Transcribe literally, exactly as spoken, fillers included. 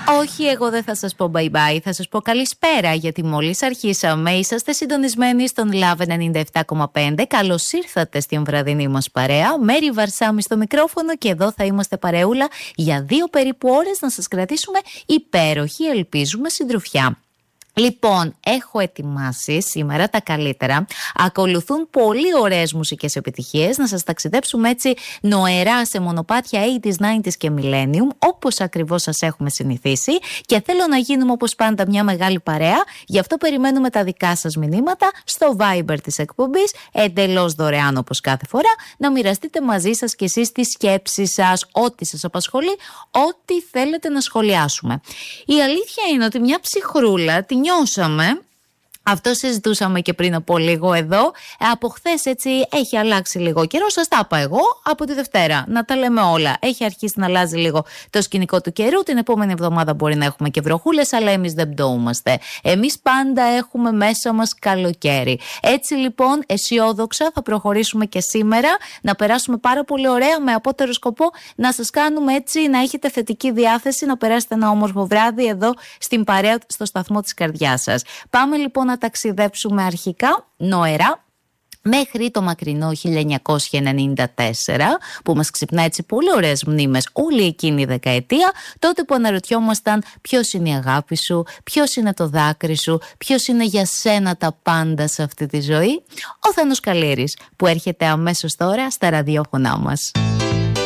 Όχι, εγώ δεν θα σας πω bye bye, θα σας πω καλησπέρα, γιατί μόλις αρχίσαμε. Είσαστε συντονισμένοι στον Love ενενήντα επτά κόμμα πέντε. Καλώς ήρθατε στην βραδινή μας παρέα. Μέρη Βαρσάμι στο μικρόφωνο και εδώ θα είμαστε παρεούλα για δύο περίπου ώρες να σας κρατήσουμε υπέροχη, ελπίζουμε, συντροφιά. Λοιπόν, έχω ετοιμάσει σήμερα τα καλύτερα. Ακολουθούν πολύ ωραίες μουσικές επιτυχίες. Να σας ταξιδέψουμε έτσι νοερά σε μονοπάτια ογδόντα, ενενήντα και Millennium, όπως ακριβώς σας έχουμε συνηθίσει. Και θέλω να γίνουμε όπως πάντα μια μεγάλη παρέα. Γι' αυτό περιμένουμε τα δικά σας μηνύματα στο Viber της εκπομπής, εντελώς δωρεάν όπως κάθε φορά, να μοιραστείτε μαζί σας και εσείς τις σκέψεις σας, ό,τι σας απασχολεί, ό,τι θέλετε να σχολιάσουμε. Η αλήθεια είναι ότι μια ψυχρούλα την νιώσαμε. Αυτό συζητούσαμε και πριν από λίγο εδώ. Από χθες έτσι έχει αλλάξει λίγο καιρό. Σας τα είπα εγώ από τη Δευτέρα. Να τα λέμε όλα. Έχει αρχίσει να αλλάζει λίγο το σκηνικό του καιρού. Την επόμενη εβδομάδα μπορεί να έχουμε και βροχούλες, αλλά εμείς δεν πτωούμαστε. Εμείς πάντα έχουμε μέσα μας καλοκαίρι. Έτσι λοιπόν, αισιόδοξα θα προχωρήσουμε και σήμερα. Να περάσουμε πάρα πολύ ωραία, με απότερο σκοπό να σας κάνουμε έτσι να έχετε θετική διάθεση, να περάσετε ένα όμορφο βράδυ εδώ στην παρέα, στο σταθμό της καρδιάς σας. Πάμε λοιπόν να ταξιδέψουμε αρχικά νοερά μέχρι το μακρινό χίλια εννιακόσια ενενήντα τέσσερα, που μας ξυπνά έτσι πολύ ωραίες μνήμες όλη εκείνη η δεκαετία, τότε που αναρωτιόμασταν ποιος είναι η αγάπη σου, ποιος είναι το δάκρυ σου, ποιος είναι για σένα τα πάντα σε αυτή τη ζωή. Ο Θάνος Καλήρης, που έρχεται αμέσως τώρα στα ραδιόφωνά μας.